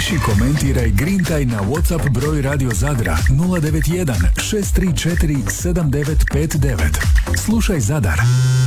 Piši, komentiraj, grintaj na WhatsApp broj Radio Zadra 091 634 7959. Slušaj Zadar.